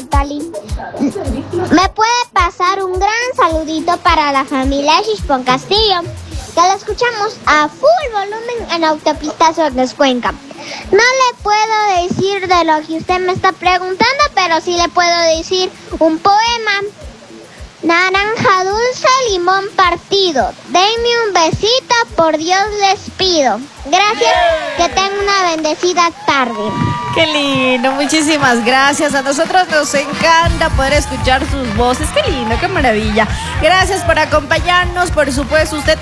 Magdalene. ¿Me puede pasar un gran saludito para la familia Shishpon Castillo? Que la escuchamos a full volumen en Autopista Socas Cuenca. No le puedo decir de lo que usted me está preguntando, pero sí le puedo decir un poema. Naranja dulce, limón partido. Denme un besito, por Dios les pido. Gracias, que tengan una bendecida tarde. Qué lindo, muchísimas gracias. A nosotros nos encanta poder escuchar sus voces. Qué lindo, qué maravilla. Gracias por acompañarnos, por supuesto, usted